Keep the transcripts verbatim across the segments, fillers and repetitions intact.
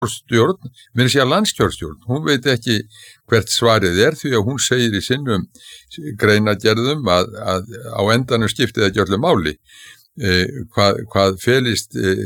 stjórn, mér sé að landskjörstjórn, hún veit ekki hvert svarið er því að hún segir í sinnum greinagerðum að, að á endanum skiptið ekki öllu máli. Eh, hvað, hvað felist eh,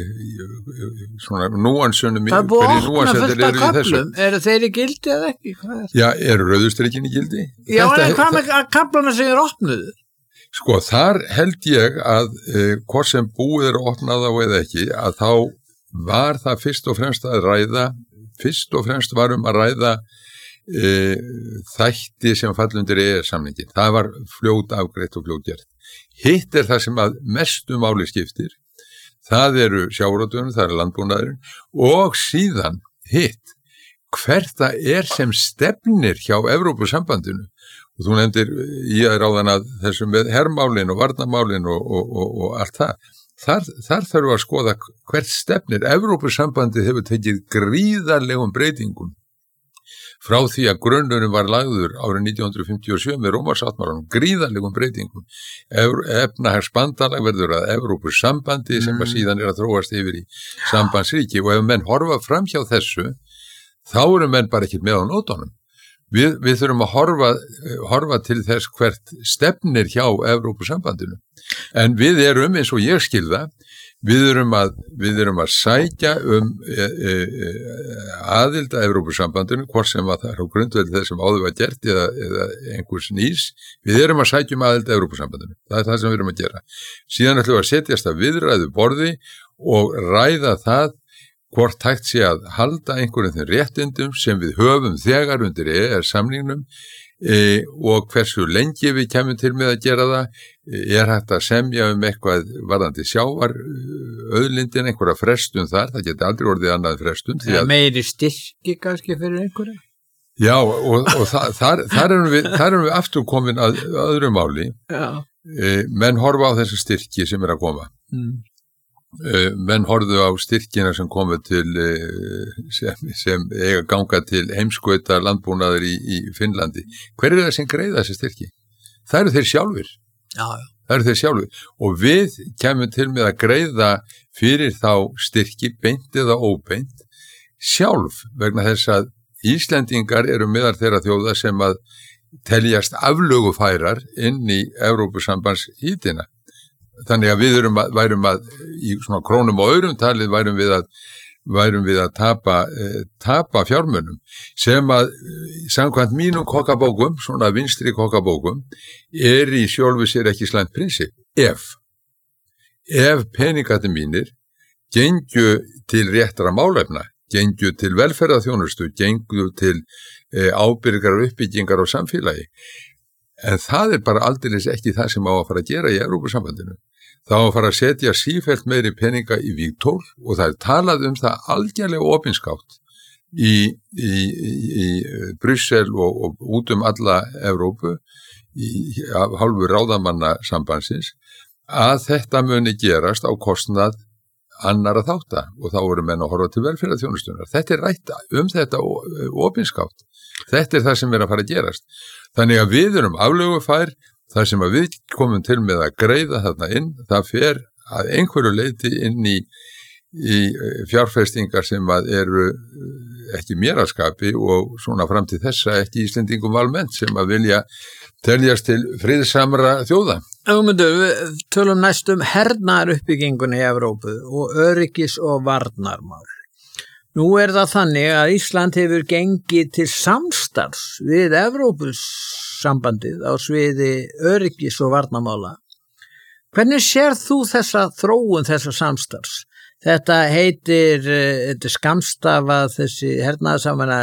svona núansunum það er búið að opna fullt af köflum, eru þeir í gildi eða ekki? Er? Já, eru rauðustrikinn í gildi? Já, Þetta, en hvað með köfluna sem er opnuð? Sko, þar held ég að eh, hvort sem búið er opnað á eða ekki, að þá var það fyrst og fremst að ræða, fyrst og fremst var um að ræða e, þætti sem fallundir E E S-samningin. Það var fljót afgreitt og fljót gert. Hitt er það sem að mestu máli skiptir. Það eru sjávarútvegurinn, það er landbúnaðurinn og síðan hitt, hvert það er sem stefnir hjá Evrópusambandinu. Og þú nefndir í að ráðan að þessum með hermálin og varnarmálin og, og, og, og allt það. Þar, þar þarf að skoða hvert stefnir. Evrópusambandið hefur tekið gríðarlegum breytingum frá því að grunnurinn var lagður árið nítján hundruð fimmtíu og sjö með Rómarsáttmálanum, gríðarlegum breytingum. Efnahagsbandalag verður að Evrópusambandi sem að síðan er að þróast yfir í sambandsríki og ef menn horfa fram hjá þessu, þá eru menn bara ekkert með á nótunum. Við, við þurfum að horfa, horfa til þess hvert stefnir hjá Evrópusambandinu. En við erum, eins og ég skilða, við erum að, við erum að sækja um e, e, aðild að Evrópusambandinu, hvort sem að það er á grundvelli þess sem áður var gert eða, eða einhvers nýs. Við erum að sækja um aðild að Evrópusambandinu. Það er það sem við erum að gera. Síðan ætlum við að setjast að viðræðu borði og ræða það hvort hægt sé að halda einhverjum þeim réttindum sem við höfum þegar undir E E S-samningnum e, og hversu lengi við kemum til með að gera það, e, er hægt að semja um eitthvað varðandi sjávar auðlindin, einhverja frestun þar, það geti aldrei orðið annað frestun. Ja, meiri styrki kannski fyrir einhverja? Já, og, og þar, þar, þar, erum við, þar erum við aftur komin að öðru máli. E, menn horfa á þessu styrki sem er að koma. Mm. Menn horfðu á styrkina sem komu til sem, sem eiga ganga til heimskauta landbúnaður í, í Finnlandi. Hver er það sem greiða þessi styrki? Það eru þeir sjálfur. Já, já. Það eru þeir sjálfur. Og við kemum til með að greiða fyrir þá styrki beint eða óbeint sjálf vegna þess að Íslendingar eru meðal þeirra þjóða sem að teljast aflögufærar inn í Evrópusambandshítina. Þannig að við erum að, værum að í svona krónum og aurum talið værum við að, værum við að tapa, eh, tapa fjármunum sem að samkvæmt mínum kokkabókum, svona vinstri kokkabókum, er í sjálfu sér ekki slæmt prinsip. Ef, ef peningarnir mínir gengju til réttra málefna, gengju til velferðarþjónustu, gengju til eh, ábyrgar uppbyggingar á samfélagi. En það er bara aldeilis ekki það sem á að fara að gera í Evrópusambandinu. Það á að fara að setja sífellt meiri peninga í vígtól og það er talað um það algjörlega opinskátt í, í, í, í Brussel og, og út um alla Evrópu í, af hálfu ráðamanna sambandsins að þetta muni gerast á kostnað annara þátta og þá eru menn að horfa til velferðarþjónustunar. Þetta er rætt um þetta opinskátt. Þetta er það sem er að fara að gerast. Þannig að við erum aflögufær, það sem að við komum til með að greiða þarna inn, það fer að einhverju leyti inn í, í fjárfestingar sem að eru ekki mér að skapi og svona fram til þessa ekki Íslendingum almennt sem að vilja teljast til friðsamra þjóða. Ögmundur, við tölum næst um hernaðaruppbyggingunni í Evrópu og öryggis- og varnarmál. Nú er það þannig að Ísland hefur gengið til samstarfs við Evrópusambandið á sviði öryggis- og varnarmála. Hvernig sér þú þessa þróun þessa samstarfs? Þetta heitir, þetta er skammstafað þessi hernaðarsamvinna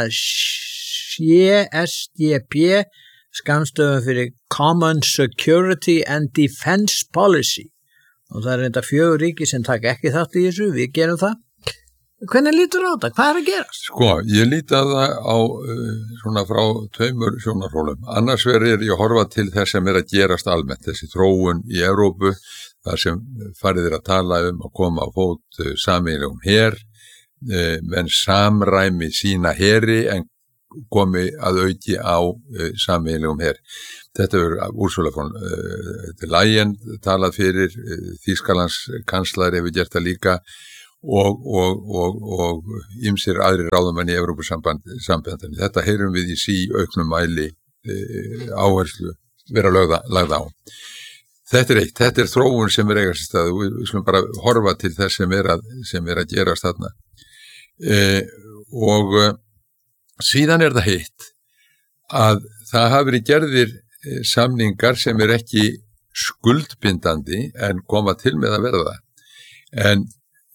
C S D P, skammstafað fyrir Common Security and Defense Policy. Og það er þetta fjögur ríki sem taka ekki þátt í þessu, við gerum það. Hvernig lítur á þetta? Hvað er að gerast? Sko, ég líti að það á uh, svona frá tveimur sjónarhólum. Annars verður ég að horfa til þess sem er að gerast almennt, þessi þróun í Evrópu, þar sem farið er að tala um að koma á fót uh, sameiginlegum her, uh, menn samræmi sína heri en komi að auki á uh, sameiginlegum her. Þetta verður Úrsula von uh, der Leyen talað fyrir, uh, Þýskalands kanslar hefur gert það líka. og, og, og, og ýmsir aðrir ráðamenn í Evrópusambandinu. Þetta heyrum við í sí auknum mæli e, áherslu vera lögða, lagða á. Þetta er eitt, þetta er þróun sem er eigast í stað og við skulum bara horfa til þess sem er að, sem er að gerast þarna. E, og e, síðan er það hitt að það hafi verið gerðir e, samningar sem er ekki skuldbindandi en koma til með að verða. En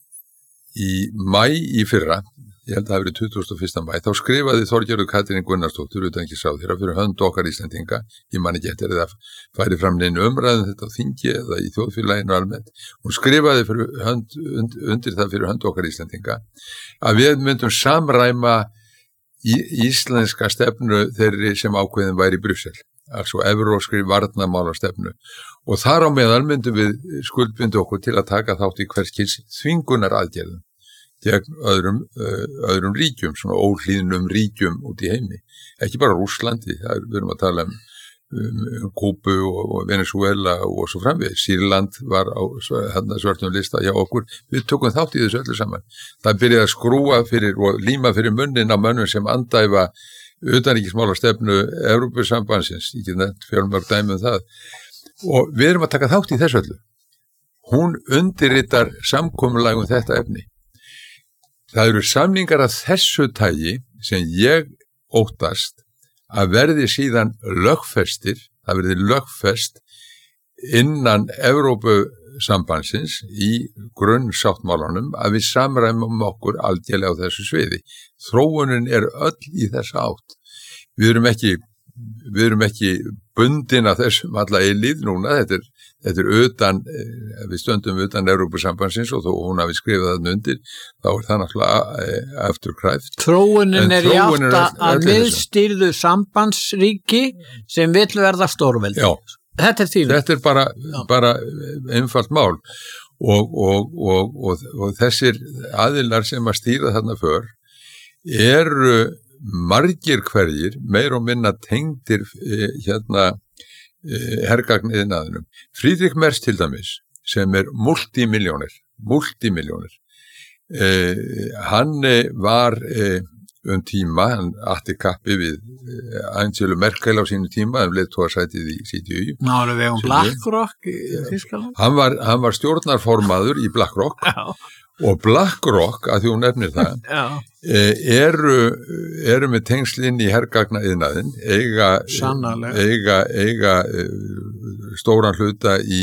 í mæ í fyrra, ég held að það hafi verið tuttugasta og fyrsta mæ, þá skrifaði Þorgerður Katrín Gunnarsdóttir utanríkisráðherra fyrir hönd okkar Íslendinga, ég man ekki eftir að færi fram neinu umræðum þetta á þingi eða í þjóðfélaginu almennt, hún skrifaði fyrir hönd, und, undir það fyrir hönd okkar Íslendinga, að við myndum samræma í, íslenska stefnu þeirri sem ákveðin væri í Brussel, altså evrópskri varnarmálastefnu, og þar á meðal myndum við skuldbindu okkur til að taka þátt í hvers kyns þvingunar aðgerðum gegn öðrum, uh, öðrum ríkjum, svona óhlýðnum ríkjum út í heimi. Ekki bara Rússlandi, það er, við erum að tala um, um Kúbu og, og Venezuela og svo framvið. Sýrland var á hérna svörtum lista hjá okkur. Við tökum þátt í þessu öllu saman. Það byrjaði að skrúa fyrir og líma fyrir munnin á mönnum sem andæfa utanríkismálastefnu Evrópusambandsins, ég get nefnt fjölmörg dæmi um það. Og við erum að taka þátt í þessu öllu. Hún undirritar samkomulag um þetta efni. Það eru samningar af þessu tagi sem ég óttast að verði síðan lögfestir, það verði lögfest innan Evrópusambandsins í grunnsáttmálanum að við samræmum okkur algjörlega á þessu sviði. Þróunin er öll í þessa átt. Við erum ekki, við erum ekki bundin af þessum alla eilíð núna, þetta er Þetta er utan, við stöndum utan Evrópusambandsins og þó hún hafi skrifað þarna undir, þá er það náttúrulega afturkræft. Þróunin er í átt að miðstýrðu sambandsríki sem vill verða stórveldi. Já, þetta er þýðum. Þetta er bara, bara einfalt mál og, og, og, og, og þessir aðilar sem að stýra þarna för eru margir hverjir, meir og minna tengdir hérna hergagniðinaðinum. Friedrich Merz til dæmis, sem er multimilljónir, multimilljónir. Eh, hann var eh, um tíma, hann átti kappi við eh, Angelu Merkel á sínu tíma, hann leiðtogasætið í C D U. Náðu við um BlackRock í Þýskaland? Hann var, hann var stjórnarformaður í BlackRock. Já. Og BlackRock, að því hún nefnir það, eru, eru með tengslinn í hergagnaðinaðinn, eiga, eiga, eiga stóran hluta í,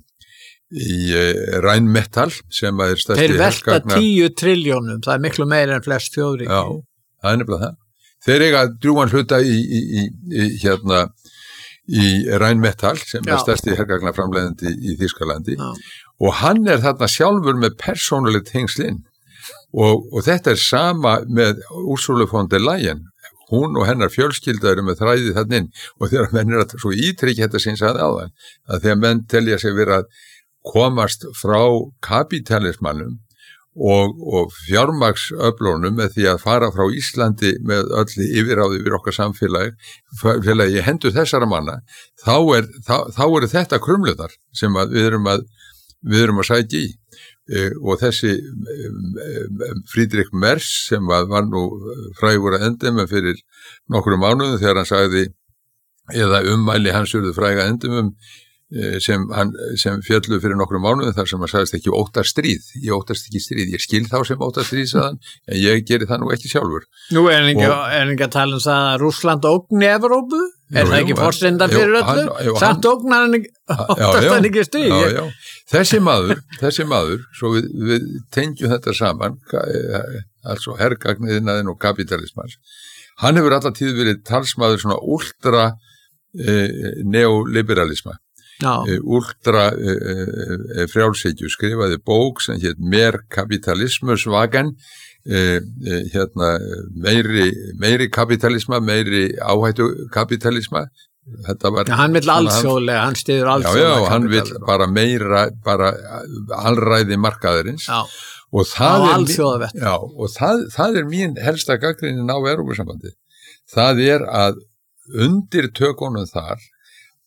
í Rheinmetall sem er stærsti hergagna. Þeir velta tíu trilljónum, það er miklu meira en flest þjóðríki. Já, það er nefnilega það. Þeir eiga drjúgan hluta í, í, í, í hérna, í Rheinmetall sem Já. Er stærsti hergagnaframleiðandi í Þýskalandi. Já. Og hann er þarna sjálfur með persónulegt tengslinn og, og þetta er sama með Ursula von der Leyen. Hún og hennar fjölskylda eru með þræði þarna inn og þegar menn er að svo ítrykja þetta sinns að áðan að þegar menn telja sig vera að komast frá kapitalismannum og, og fjármagsöflónum með því að fara frá Íslandi með öllu yfiráði yfir okkar samfélagi, félagi í hendur þessara manna, þá, er, þá, þá eru þetta krumluðar sem að við erum að við erum að sækja í e, og þessi e, Friedrich Merz sem var, var nú frægur að endemum fyrir nokkrum mánuðum þegar hann sagði eða ummæli hans urðu fræga endemum e, sem, hann, sem fjallu fyrir nokkrum mánuðum þar sem hann sagðist ekki óttast stríð, ég óttast ekki stríð, ég skil þá sem óttast stríð saðan, en ég geri það nú ekki sjálfur. Nú er ekki, er ekki að tala um það að Rússland ógni Evrópu? Er jú, það ekki forsendan fyrir öllu? Jú, samt ógnar hann ekki, óttast hann ekki stríð? Já, já. Þessi maður, þessi maður, svo við, við tengjum þetta saman, altså hergagniðinaðinn og kapitalismans, hann hefur alltaf tíð verið talsmaður svona ultra eh, neoliberalisma, eh, ultra eh, frjálshyggju, skrifaði bók sem hétt Mer kapitalismusvagen, eh, eh, hérna meiri, meiri kapitalisma, meiri áhættu kapitalisma. Var, já, hann vil alþjóðlega, hann stiður alþjóðlega. Já, já, hann vil bara meira, bara alræði markaðarins. Já, og það er, já, og það, það er mín helsta gagnrýnin á Evrópusambandið. Það er að undir tökunum þar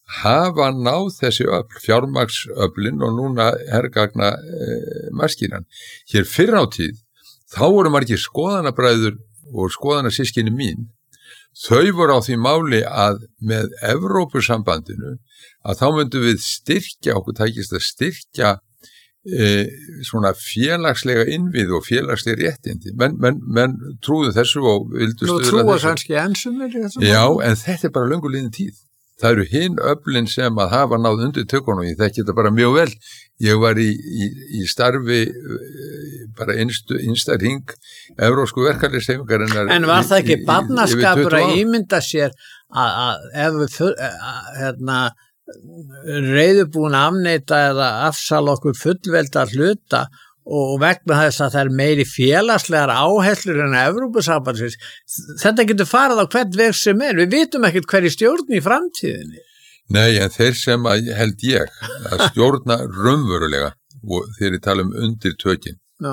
hafa náð þessi öfl, fjármagnsöflin og núna hergagna e, maskínan. Hér fyrr á tíð, þá voru margir skoðanabræður og skoðanasystkini mín, þau voru á því máli að með Evrópusambandinu að þá myndum við styrkja, okkur tækist að styrkja e, svona félagslega innvið og félagslega réttindi. Menn, menn, menn trúðu þessu og vildu stuðla þessu. Nú trúa kannski ensumir? Já, en þetta er bara löngu liðin tíð. Það eru hinn öflin sem að hafa náð undir tökunum, ég þekki þetta bara mjög vel. Ég var í, í, í starfi bara einstu, einsta hring evrópsku verkalýðshreyfingarinnar. En var það ekki barnaskapur að ímynda sér að, að ef við hérna, reiðubúin afneita eða afsala okkur fullvelda hluta og vegna þess að það er meiri félagslegar áherslur en Evrópusambandsins, þetta getur farið á hvern veg sem er, við vitum ekkert hverju stjórn í framtíðinni. Nei, en þeir sem að, held ég að stjórna raunverulega og þeir eru tala um undir tökin. Já.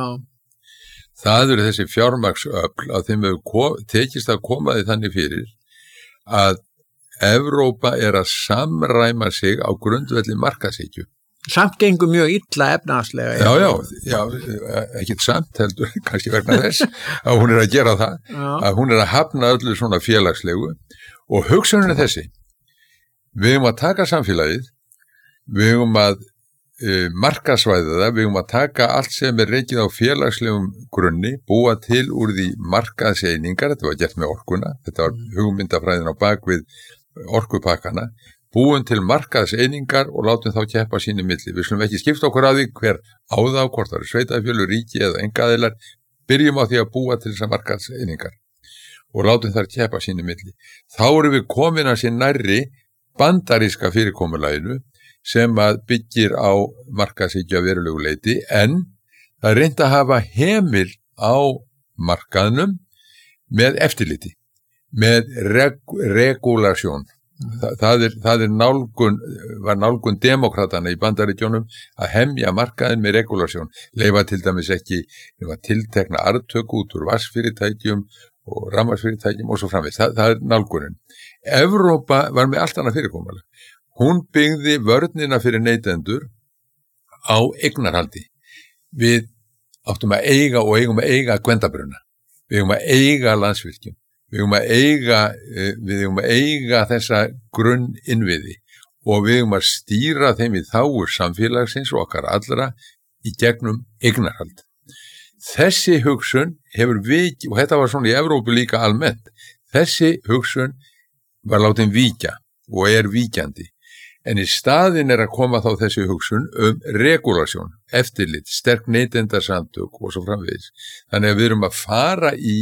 Það eru þessi fjármagnsöfl að þeim hefur tekist að koma því þannig fyrir að Evrópa er að samræma sig á grundvelli markaðshyggju. Samt gengur mjög illa efnahagslega. Já, já, já, ekkert samt heldur, kannski vegna þess að hún er að gera það, já. Að hún er að hafna öllu svona félagslegu og hugsunin er þessi, við höfum að taka samfélagið, við höfum að uh, markasvæða það, við höfum að taka allt sem er reikið á félagslegum grunni, búa til úr því markaðseiningar, þetta var gert með orkuna, þetta var hugmyndafræðin á bakvið orkupakkana, búin til markaðseiningar og látum þá keppa sínu milli. Við slum ekki skipta okkur að því hver á þá, hvort það eru sveitafélög, ríki eða einkaaðilar, byrjum á því að búa til þessar markaðseiningar og látum þar keppa sínu milli. Þá erum við komin að sér nærri bandaríska fyrirkomulaginu sem að byggir á markaðshyggju að verulegu leyti, en það reyndi að hafa hemil á markaðnum með eftirliti, með reg regulasjón. Þa, það, er, það er nálgun, var nálgun demokratana í Bandaríkjónum að hemja markaðin með regulasjón, leifa til dæmis ekki tiltekna arðtöku út úr vassfyrirtækjum og rafmagnsfyrirtækjum og svo framvegis, það, það er nálgunin. Evrópa var með allt annað fyrirkomulag. Hún byggði vörnina fyrir neytendur á eignarhaldi. Við áttum að eiga og eigum að eiga Gvendabrunna, við eigum að eiga Landsvirkjun, við eigum að eiga, við eigum að eiga þessa grunninnviði og við eigum að stýra þeim í þágu samfélagsins og okkar allra í gegnum eignarhald. Þessi hugsun hefur vikið, og þetta var svona í Evrópu líka almennt, þessi hugsun var látin víkja og er víkjandi. En í staðin er að koma þá þessi hugsun um regulasjón, eftirlit, sterk neytendasamtök og svo framvegis. Þannig að við erum að fara í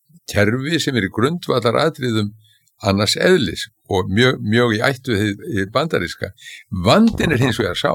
kerfi sem er í grundvallar atriðum annars eðlis og mjög, mjög í ættu í bandaríska. Vandinn er hins vegar sá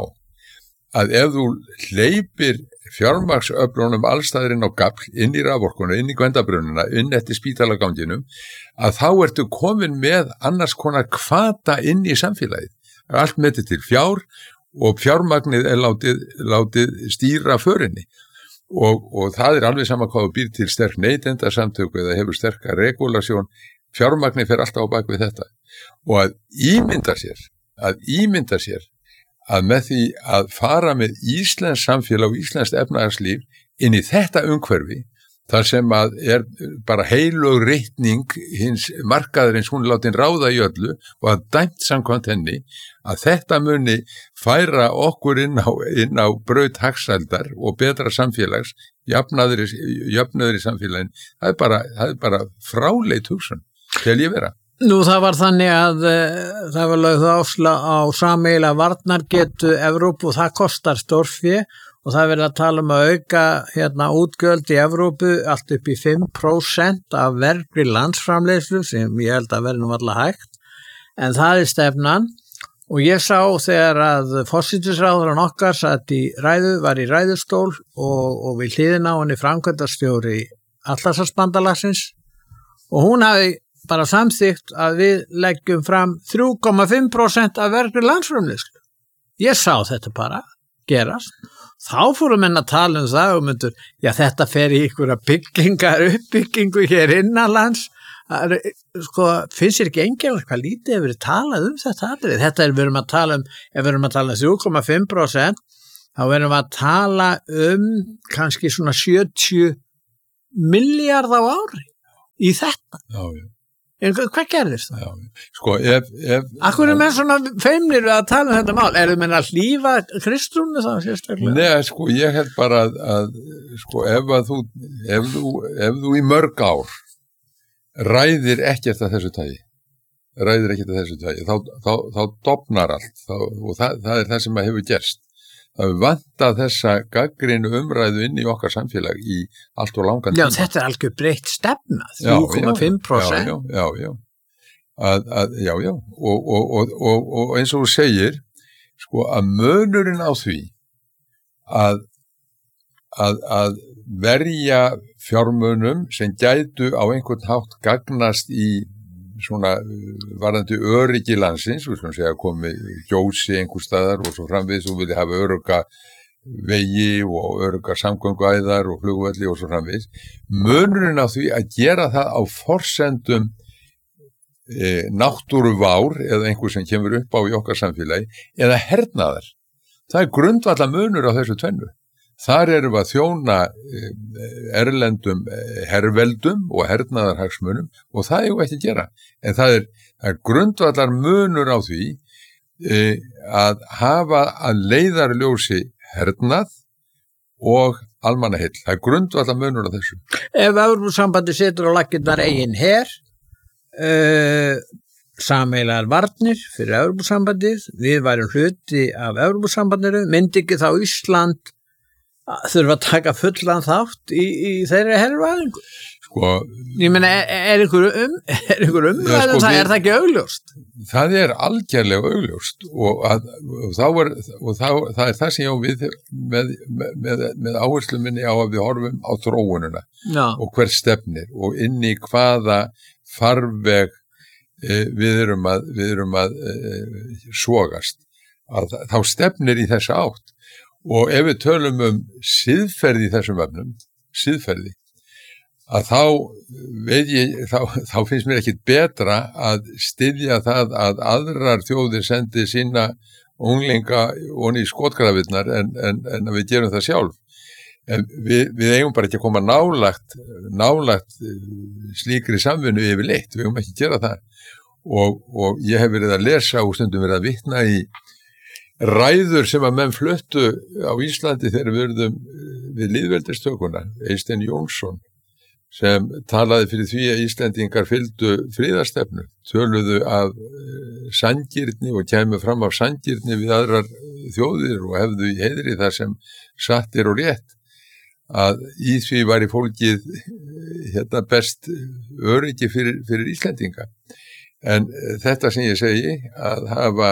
að ef þú hleypir fjármagnsöflunum allstaðurinn á gafl inn í raforkuna, inn í Gvendabrununa, inn eftir spítalaganginum, að þá ertu komin með annars konar hvata inn í samfélagið. Allt metið til fjár og fjármagnið er látið, látið stýra förinni. Og, og það er alveg sama hvað þú býr til sterk neytendasamtöku eða hefur sterka regulasjón, fjármagnið fer alltaf á bak við þetta. Og að ímynda sér, að ímynda sér að með því að fara með íslensk samfélag og íslenskt efnahagslíf inn í þetta umhverfi, þar sem að er bara heilög reikning hins markaðarins, hún er látin ráða í öllu og að dæmt samkvæmt henni, að þetta muni færa okkur inn á, inn á braut hagsældar og betra samfélags, jöfnaður í samfélagin, það er bara, það er bara fráleit hugsun, tel ég vera. Nú það var þannig að uh, það var lögð áhersla á sameiginlega varnargetu Evrópu og það kostar stórfé og það verður að tala um að auka hérna útgjöld í Evrópu allt upp í fimm prósent af vergri landsframleiðslu sem ég held að verður nú alltaf hægt, en það er stefnan og ég sá þegar að forsætisráðherrann okkar satt í ræðu, var í ræðustól og, og við hliðina á henni framkvæmdastjóri Atlantshafsbandalagsins og hún hafi bara samþykkt að við leggjum fram þrjú komma fimm prósent af vergri landsframleiðslu. Ég sá þetta bara gerast. Þá fórum menn að tala um það og myndur, já þetta fer í einhverja byggingar uppbyggingu hér innanlands að, sko, finnst þér ekki enginn hvað lítið hefur verið talað um þetta atrið? Þetta er, við erum að tala um, ef við erum að tala um þrjú komma fimm prósent, þá verðum við að tala um kannski svona sjötíu milljarð á ári í þetta. Já, já. En hvað gerðist það? Já, sko, ef... ef Akkur er menn svona feimnir við að tala um þetta mál? Eru menn að hlífa Kristrúnu þá sérstaklega? Nei, sko, ég held bara að, að sko, ef að þú, ef þú, ef þú í mörg ár ræðir ekkert af þessu tagi, ræðir ekkert af þessu tagi, þá, þá, þá dofnar allt, þá, og það, það er það sem að hefur gerst. Það er vantað þessa gagnrýnu umræðu inn í okkar samfélag í allt og langan tíma. Já, þetta er algjör breytt stefna, þrjú komma fimm prósent. Já, já, já, já. Að, að, já, já. Og, og, og, og, og eins og þú segir, sko, að munurinn á því að, að, að verja fjármunum sem gætu á einhvern hátt gagnast í svona varðandi öryggi landsins, við skulum segja að komi gjósi einhver staðar og svo framvegis og vilja hafa örugga vegi og örugga samgönguæðar og flugvelli og svo framvegis. Munurinn á því að gera það á forsendum e, náttúruvár eða einhver sem kemur upp á í okkar samfélagi eða hernaðar. Það er grundvallar munur á þessu tvennu. Þar erum við að þjóna erlendum herveldum og hernaðarhagsmunum og það er jo ekki að gera. En það er, það er grundvallar munur á því e, að hafa að leiðarljósi hernað og almannaheill. Það er grundvallar munur á þessu. Ef Evrópusambandið setur á laggirnar eigin her, uh, sameiginlegar varnir fyrir Evrópusambandið, við værum hluti af Evrópusambandinu, myndi ekki þá Ísland þurfa að taka fullan þátt í, í þeirri herrvæðingu? Sko, ég meina, er, er einhver um er einhver umræðum ja, sko, það, við, er það ekki augljóst? Það er algjörlega augljóst og, að, og, þá er, og þá, það er það sem ég á við með, með, með áherslu minni á að við horfum á þróununa Já. Og hver stefnir og inn í hvaða farveg e, við erum að, við erum að e, sogast að, þá stefnir í þessa átt. Og ef við tölum um siðferði í þessum efnum, siðferði, að þá, veit ég, þá, þá finnst mér ekkit betra að styðja það að aðrar þjóðir sendi sína unglinga onni í skotgrafinnar en, en, en að við gerum það sjálf. En við, við eigum bara ekki að koma nálagt, nálagt slíkri samvinnu yfirleitt, við eigum ekki að gera það. Og, og ég hef verið að lesa og stundum verið að vitna í ræður sem að menn fluttu á Íslandi þegar við verðum við lýðveldistökuna, Eysteinn Jónsson sem talaði fyrir því að Íslendingar fylgdu friðarstefnu, töluðu af sanngirni og kæmu fram af sanngirni við aðrar þjóðir og hefðu í heiðri þar sem satt er og rétt, að í því væri fólkið hérna best öryggi fyrir, fyrir Íslendinga. En þetta sem ég segi að hafa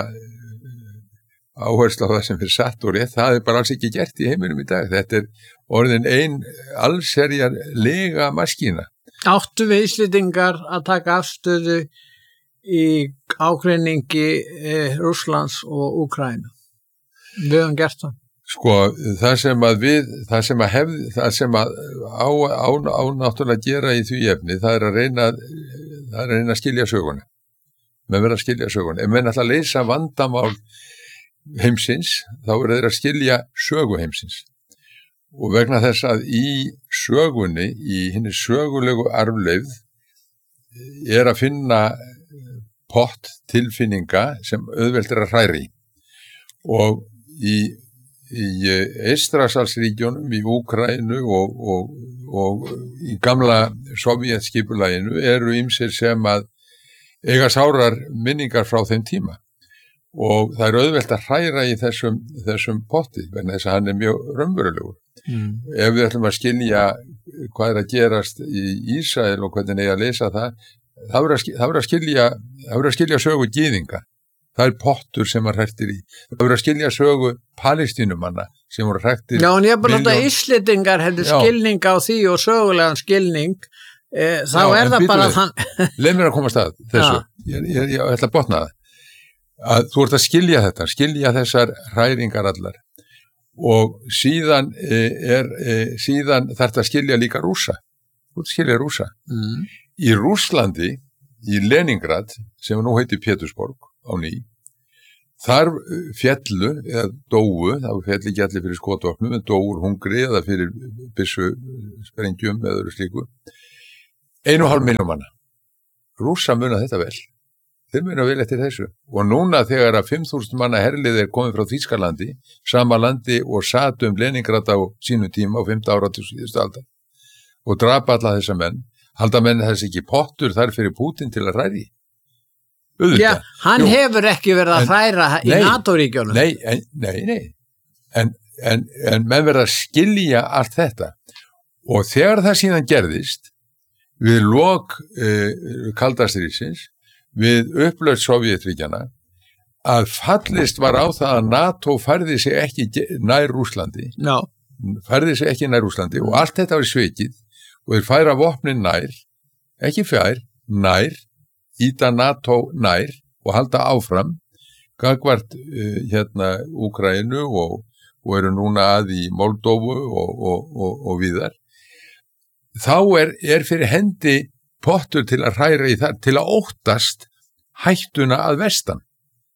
áherslu á það sem er satt og rétt, það er bara alls ekki gert í heiminum í dag. Þetta er orðin ein allserjar lega maskína. Áttu við Íslendingar að taka afstöðu í ágreiningi eh, Rússlands og Úkraínu? Við höfum gert það. Sko, það sem að við, það sem að hefði, það sem að á, á, á náttúrulega gera í því efni, það er að reyna, það er að reyna að skilja söguna. Menn verða að skilja söguna. Ef menn ætla að leysa vandamál heimsins, þá er þeir að skilja sögu heimsins. Og vegna þess að í sögunni, í hinni sögulegu arfleifð, er að finna pott tilfinninga sem auðvelt er að hræra í. Og í, í Eystrasaltsríkjunum, í Úkraínu og, og, og í gamla sovjetskipulaginu eru ýmsir sem að eiga sárar minningar frá þeim tíma. Og það er auðvelt að hræra í þessum, þessum potti, vegna þess að hann er mjög raunverulegur. Mm. Ef við ætlum að skilja hvað er að gerast í Ísrael og hvernig eigi að leysa það, það verður að, að skilja, að skilja sögu gyðinga. Það er pottur sem var hrættir í. Það verður að skilja sögu palestínumanna sem voru hrættir í. Já, en ég er bara að þetta Íslendingar hefði skilning á því og sögulegan skilning, eh, þá Já, er það bara að hann... Leif mér að koma að stað þessu. Ég, ég, ég, ég ætla að botna það. Að þú ert að skilja þetta, skilja þessar hræringar allar og síðan er, er síðan þarf það að skilja líka Rússa, þú ert að skilja Rússa mm. í Rússlandi, í Leningrad, sem nú heitir Pétursborg á ný, þar fjallu, eða dóu, það fjalli ekki allir fyrir skotvopnum, en dóur hungri eða fyrir byssu sprengjum eða öðru slíku, einu og hálf milljón manna. Rússa muna þetta vel. Þeir muna vel eftir þessu. Og núna þegar að fimm þúsund manna herlið er komið frá Þýskalandi, sama landi og sat um Leningrad á sínum tíma á fimmta áratug síðustu aldar og drapa alla þessa menn, halda menn þess ekki pottur þar fyrir Pútín til að ræði. Auðvitað. Já, hann Jú, hefur ekki verið að hræra í nei, NATO-ríkjónum. Nei, en, nei, nei. En, en, en menn verða að skilja allt þetta. Og þegar það síðan gerðist, við lok eh, kaldastríðsins, við upplausn Sovétríkjanna, að fallist var á það að NATO færði sig ekki nær Rússlandi, no. færði sig ekki nær Rússlandi og allt þetta var svikið og þeir færa vopnin nær, ekki fjær, nær, íta NATO nær og halda áfram, gagvart uh, hérna Úkraínu og, og eru núna að í Moldóvu og, og, og, og víðar. Þá er, er fyrir hendi pottur til að hræra í það, til að óttast hættuna að vestan.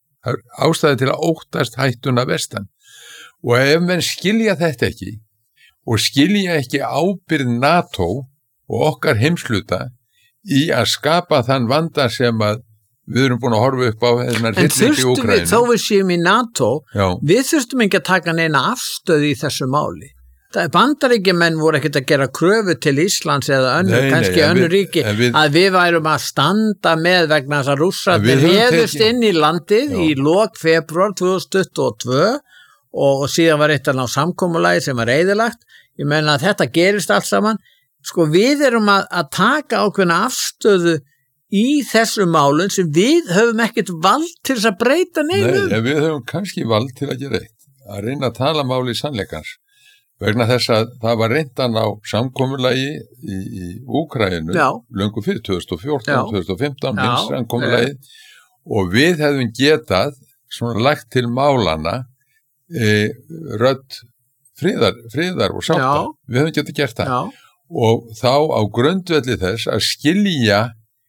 Ástæði til að óttast hættuna að vestan. Og ef menn skilja þetta ekki og skilja ekki ábyrgð NATO og okkar heimsluta í að skapa þann vanda sem að við erum búin að horfa upp á þennan hrylling í Úkraínu. En þó við séum í NATO, Já. Við þurftum ekki að taka neina afstöðu í þessu máli. Bandaríkjamenn voru ekkert að gera kröfu til Íslands eða önnur, nei, kannski nei, önnur við, ríki, við, að við værum að standa með vegna þess að Rússarnir réðust inn í landið Já. Í lok febrúar tvö þúsund tuttugu og tvö og, og síðan var eitt að ná samkomulagi sem var eyðilagt. Ég meina að þetta gerist allt saman. Sko við erum að, að taka ákveðna afstöðu í þessu málun sem við höfum ekkert vald til þess að breyta neinu. Nei, við höfum kannski vald til að gera eitt, að reyna að tala máli sannleikans. Vegna þess að það var reyndan á samkomulagi í, í Úkraínu löngu fyrir tvö þúsund og fjórtán, Já. tvö þúsund og fimmtán, minnst samkomulagi og við hefðum getað svona lagt til málana e, rödd friðar, friðar og sátta. Já. Við höfum getað gert það. Já. Og þá á grundvelli þess að skilja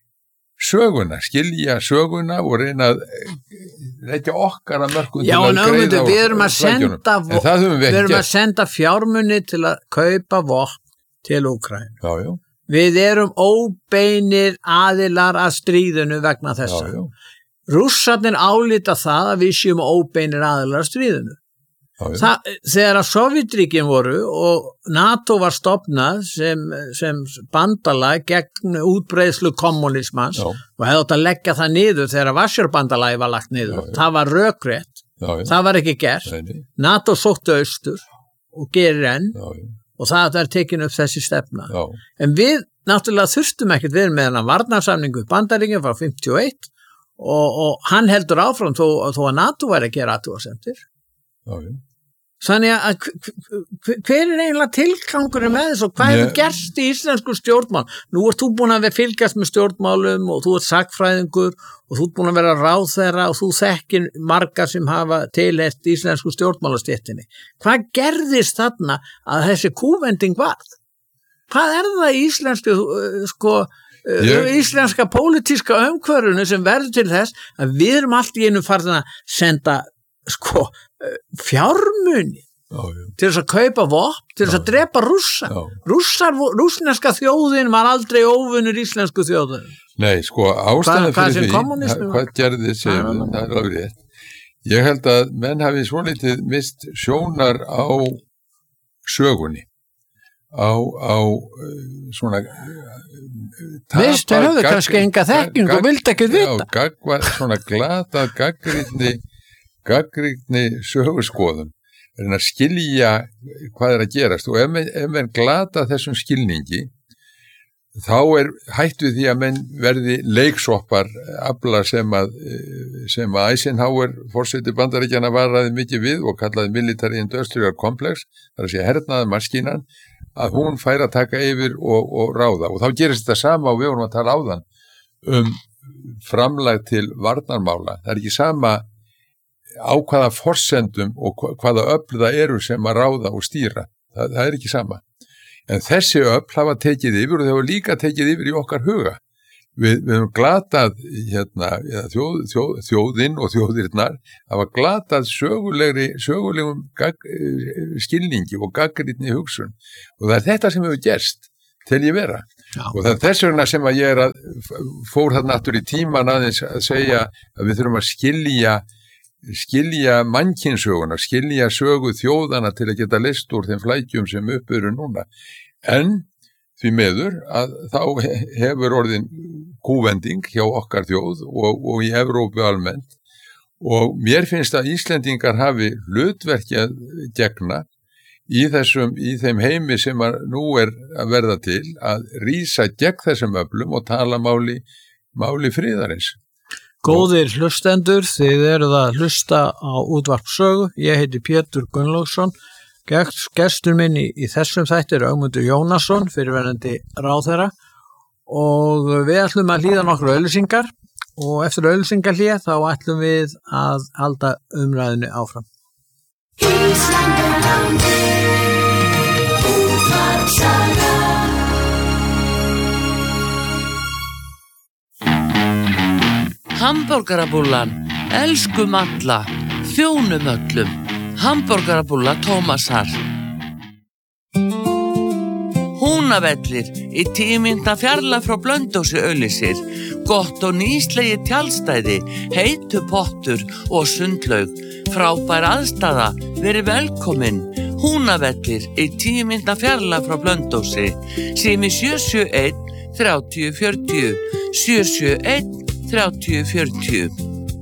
söguna, skilja söguna og reyna að leggja okkar að mörgum Já, til að greiða við erum að senda en það höfum við við erum gert. að senda fjármuni til að kaupa vopn til Úkraínu. Já, já. Við erum óbeinir aðilar að stríðinu vegna þessa. Já, já. Rússarnir álíta það að við séum óbeinir aðilar að stríðinu. Já, já. Það, þegar að Sovétríkin voru og NATO var stofnað sem, sem bandalag gegn útbreiðslu kommunismans já. Og hefði átt að leggja það niður þegar Varsjárbandalagi var lagt niður. Já, já. Það var rökrétt, já, já. Það var ekki gert. Nei, nei. NATO sóttu austur og gerir enn já, já. Og það er tekin upp þessi stefna. Já. En við náttúrulega þurftum ekkert við með hennar varnarsamningu Bandaríkjunum frá fimmtíu og eitt og, og hann heldur áfram þó, þó að NATO væri að gera athugasemdir. Já, já. Þannig að hver er eiginlega tilgangurinn með þess og hvað hefur gerst í íslensku stjórnmál? Nú ert þú búin að vera fylgjast með stjórnmálum og þú ert sakfræðingur og þú ert búin að vera ráðherra og þú þekkir marga sem hafa tilheyrt íslensku stjórnmálastéttinni. Hvað gerðist þarna að þessi kúvending varð? Hvað er það í íslensku, sko, Ég... íslenska pólitíska umhverfinu sem verður til þess að við erum allt í einu farin að senda sko fjármuni já, já. Til þess að kaupa vopn, til þess að drepa rússa. Rússar, rússneska þjóðin var aldrei óvinnur íslensku þjóðin. Nei, sko, ástæðan fyrir því, hvað, hvað gerði sem, það er alveg rétt. Ég held að menn hafi svolítið mist sjónar á sögunni, á, á svona Vist, það höfðu kannski enga þekking og vildi ekki vita. Já, gagva, svona glatað gagnrýni gagnrýni sögurskoðun en að skilja hvað er að gerast og ef menn, ef menn glata þessum skilningi þá er hætt við því að menn verði leiksoppar afla sem að sem að Eisenhower forseti Bandaríkjanna varaði mikið við og kallaði military industrial complex, þar að segja hernaði maskínan, að hún fær að taka yfir og, og ráða og þá gerist þetta sama og við vorum að tala áðan um framlag til varnarmála. Það er ekki sama á hvaða forsendum og hvaða öfl það eru sem að ráða og stýra. Það, það er ekki sama. En þessi öfl hafa tekið yfir og þau hafa líka tekið yfir í okkar huga. Við, við höfum glatað hérna, þjóð, þjóð, þjóðin og þjóðirnar hafa glatað sögulegri, sögulegum gag, skilningi og gagnrýnni hugsun. Og það er þetta sem hefur gerst, tel ég vera. Já. Og það er þess vegna sem að ég er að fór þarna aftur í tíman aðeins að segja að við þurfum að skilja skilja mannkynsöguna, skilja sögu þjóðana til að geta leyst úr þeim flækjum sem upp eru núna. En því miður að þá hefur orðin kúvending hjá okkar þjóð og, og í Evrópu almennt og mér finnst að Íslendingar hafi hlutverki að gegna í þessum, í þeim heimi sem að nú er að verða til að rísa gegn þessum öflum og tala máli, máli friðarins. Góðir hlustendur, þið eruð að hlusta á Útvarp Sögu. Ég heiti Pétur Gunnlaugsson. Gestur minn í, í þessum þætti er Ögmundur Jónasson, fyrirverandi ráðherra og við ætlum að hlýða nokkru auglýsingar og eftir auglýsingarhlé þá ætlum við að halda umræðinu áfram. Hamborgarabúllan, elskum alla, þjónum öllum. Hamborgarabúlla Tómasar. Húnavellir í tíu mínútna fjarlægð frá Blönduósi auglýsir. Gott og nýslegi tjaldstæði, heitu pottur og sundlaug. Frábær aðstaða, verið velkomin. Húnavellir í tíu mínútna fjarlægð frá Blönduósi. Sími sjö sjö einn þrjátíu fjörutíu, sjö sjö einn þrjátíu fjörutíu.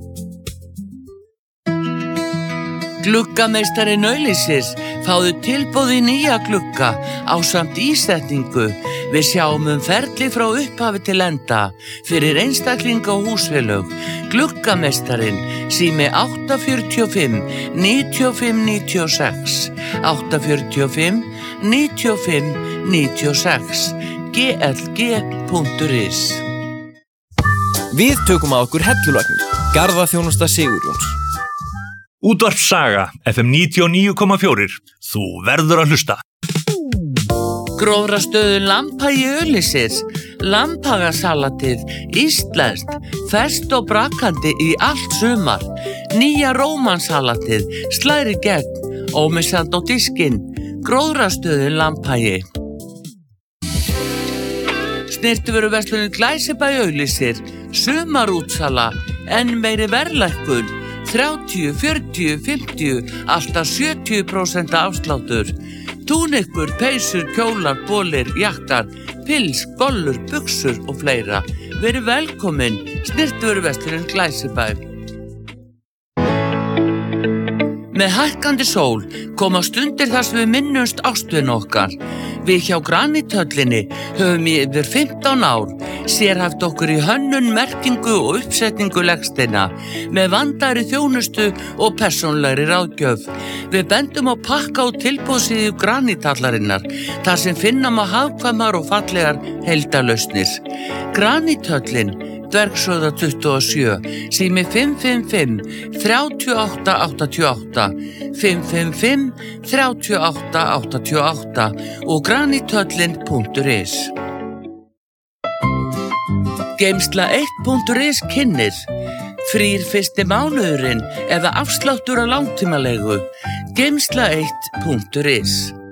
Gluggameistarinn auglýsir, fáðu tilboð í nýja glugga ásamt ísetningu. Við sjáum um ferli frá upphafi til enda fyrir einstaklinga og húsfélög. Gluggameistarinn, sími átta fjörutíu og fimm níutíu og fimm níutíu og sex, átta fjörutíu og fimm níutíu og fimm níutíu og sex, g l g punktur is. Við tökum á okkur hellulagnir, garðaþjónusta Sigurjóns. Útvarp Saga, F M níutíu og níu komma fjögur. Þú verður að hlusta. Grófrastöðu Lambhagi auglýsir. Lambhagasalatið, íslenskt, ferskt og brakandi í allt sumar. Nýja rómansalatið, slæri gegn, ómissandi á diskinn. Grófrastöðu Lambhagi. Snyrtivöruverslunin Glæsibæ auglýsir. Sumarútsala, enn meiri verðlækkun. þrjátíu, fjörutíu, fimmtíu, alltaf sjötíu prósent afsláttur. Túnikkur, peysur, kjólar, bolir, jakkar, pils, gollur, buxur og fleira. Verið velkomin, snyrtivöruverslunin Glæsibæ. Með hækkandi sól koma stundir þar sem við minnumst ástvin okkar. Við hjá Granithöllinni höfum í yfir fimmtán ár sérhæft okkur í hönnun, merkingu og uppsetningu legsteina með vandaðri þjónustu og persónulegri ráðgjöf. Við bendum á pakka og tilboðsíðu Granithallarinnar þar sem finna má hagkvæmar og fallegar heildarlausnir. Granithöllin, Dvergshöfða tuttugu og sjö, sími fimm fimm fimm þrjátíu og átta áttatíu og átta, fimm fimm fimm þrjátíu og átta áttatíu og átta og granithöllin punktur is. Geymsla eitt punktur is kynnir. Frýr fyrsti mánuðurinn eða afsláttur á langtímalegu. Geymsla eitt punktur is.